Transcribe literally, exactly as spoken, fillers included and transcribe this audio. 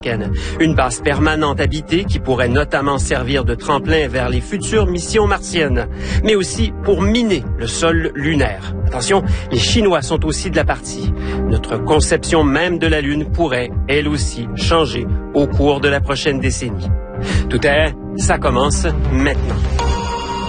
Une base permanente habitée qui pourrait notamment servir de tremplin vers les futures missions martiennes, mais aussi pour miner le sol lunaire. Attention, les Chinois sont aussi de la partie. Notre conception même de la Lune pourrait, elle aussi, changer au cours de la prochaine décennie. Tout est, ça commence maintenant.